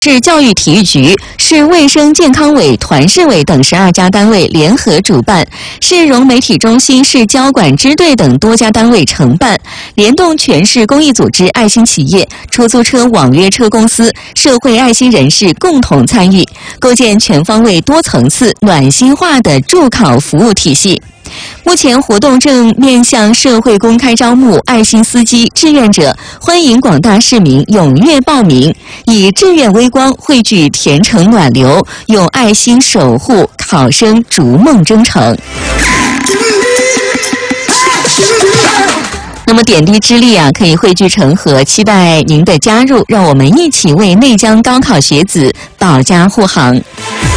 市教育体育局、市卫生健康委、团市委等12家单位联合主办，市融媒体中心、市交管支队等多家单位承办，联动全市公益组织、爱心企业、出租车网约车公司、社会爱心人士共同参与，构建全方位、多层次、暖心化的助考服务体系。目前活动正面向社会公开招募爱心司机、志愿者，欢迎广大市民踊跃报名，以志愿微光汇聚甜诚暖流，用爱心守护考生逐梦征程。那么点滴之力啊，可以汇聚成河，期待您的加入，让我们一起为内江高考学子保驾护航。